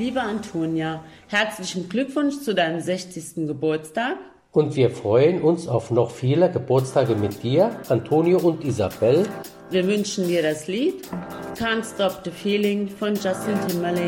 Liebe Antonia, herzlichen Glückwunsch zu deinem 60. Geburtstag. Und wir freuen uns auf noch viele Geburtstage mit dir, Antonio und Isabel. Wir wünschen dir das Lied Can't Stop the Feeling von Justin Timberlake.